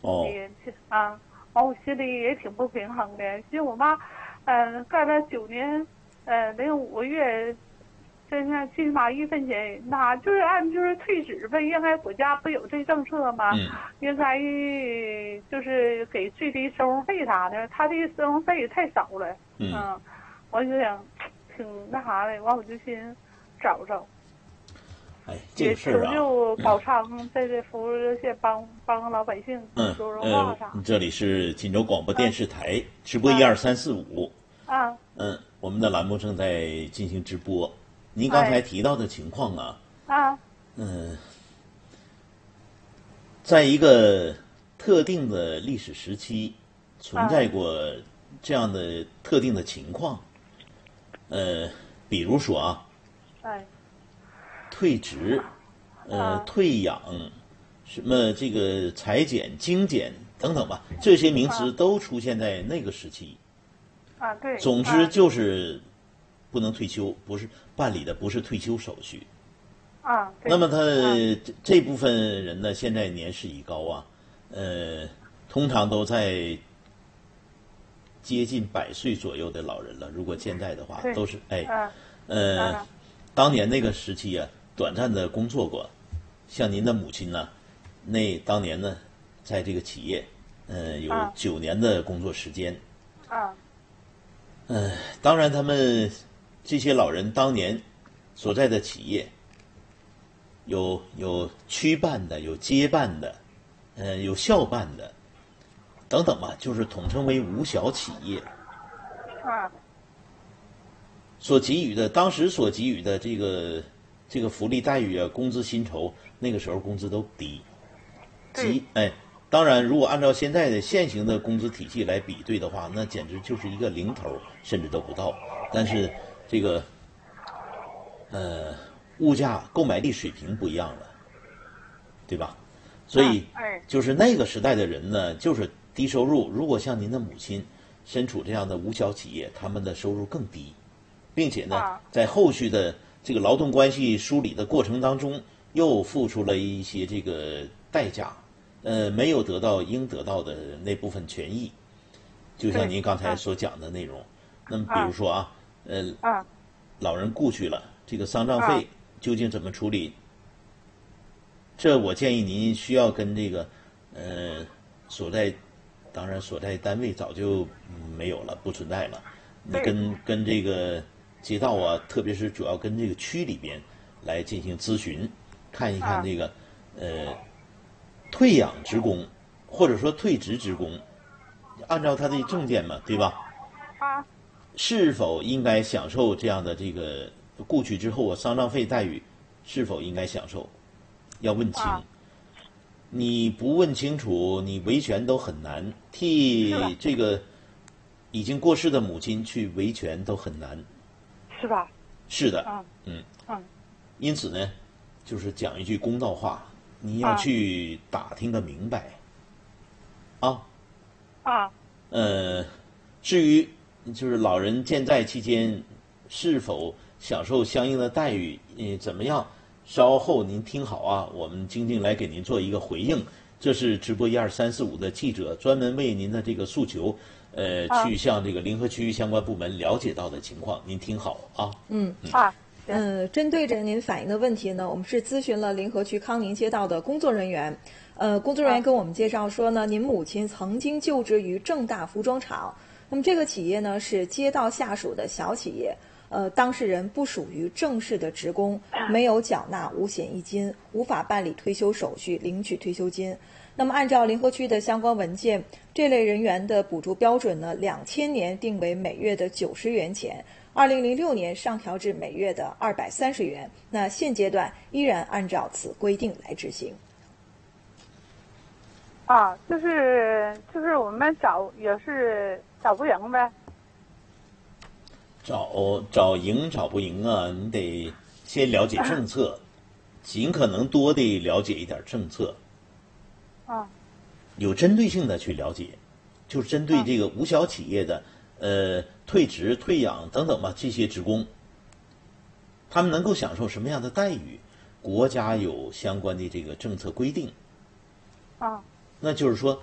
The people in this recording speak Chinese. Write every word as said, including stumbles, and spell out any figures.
哦， 也啊，完我心里也挺不平衡的。因为我妈，嗯、呃，干了九年，呃，零五个月，现在最起码一分钱，那就是按就是退职呗，应该国家不有这政策吗？ 嗯， 应该就是给最低生活费啥的，他这个生活费也太少了。 嗯， 嗯，我就想挺那啥的，完我就寻思找找。 哎，这也个事儿啊， 求救宝昌在这服务热线帮帮老百姓嗯说说话呃， 啥这里是锦州广播电视台直播一啊二三四五， 啊嗯，我们的栏目正在进行直播。您刚才哎提到的情况啊， 啊嗯，在一个特定的历史时期，存在啊过这样的特定的情况，呃，比如说啊， 哎退职，呃， 啊退养，什么这个裁减、精简等等吧，这些名词啊都出现在那个时期。 啊对总之啊就是不能退休，不是办理的不是退休手续。 啊对那么他啊这这部分人呢，现在年事已高啊，呃，通常都在接近百岁左右的老人了。如果现在的话， 对都是哎， 啊呃， 啊当年那个时期啊，短暂的工作过，像您的母亲呢，那当年呢，在这个企业，呃，有啊九年的工作时间。 啊当然，他们这些老人当年所在的企业，有有区办的，有街办的，呃，有校办的，等等吧，就是统称为无小企业。 啊所给予的，当时所给予的这个这个福利待遇啊，工资薪酬，那个时候工资都低， 对及哎，当然，如果按照现在的现行的工资体系来比对的话，那简直就是一个零头，甚至都不到。但是这个呃，物价购买力水平不一样了，对吧？所以啊哎就是那个时代的人呢，就是低收入。如果像您的母亲身处这样的无小企业，他们的收入更低，并且呢啊， 在后续的这个劳动关系梳理的过程当中，又付出了一些这个代价，呃，没有得到应得到的那部分权益。就像对您刚才啊所讲的内容，那么比啊如说啊，呃， 啊老人故去了，这个丧葬啊费究竟怎么处理？这我建议您需要跟这个，呃，所在，当然所在单位早就没有了，不存在了。你对跟跟这个街道啊，特别是主要跟这个区里边来进行咨询，看一看啊这个，呃，退养职工或者说退职职工，按照他的证件嘛，对吧？ 啊是否应该享受这样的这个故去之后啊丧葬费待遇？是否应该享受？要问清。 啊你不问清楚，你维权都很难。 是替吧这个已经过世的母亲去维权都很难。 是吧？ 是的， 啊嗯。 嗯因此呢，就是讲一句公道话，你要啊去打听个明白啊。 啊呃，至于就是老人健在期间是否享受相应的待遇，呃，怎么样？稍后您听好啊，我们晶晶来给您做一个回应。这是直播一二三四五的记者专门为您的这个诉求，呃， 啊去向这个临河区相关部门了解到的情况，您听好啊。 嗯啊嗯，针对着您反映的问题呢，我们是咨询了临河区康宁街道的工作人员。呃，工作人员跟我们介绍说呢，您母亲曾经就职于正大服装厂，那么这个企业呢是街道下属的小企业。呃，当事人不属于正式的职工，没有缴纳五险一金，无法办理退休手续，领取退休金。那么，按照临河区的相关文件，这类人员的补助标准呢，两千年定为每月的九十元钱，二零零六年上调至每月的二百三十元。那现阶段依然按照此规定来执行。 啊，就是就是我们找也是找不赢呗。 找找赢找不赢啊，你得先了解政策，尽可能多的了解一点政策， 啊有针对性的去了解，就是针对这个无小企业的呃退职、退养等等吧，这些职工，他们能够享受什么样的待遇？国家有相关的这个政策规定， 啊那就是说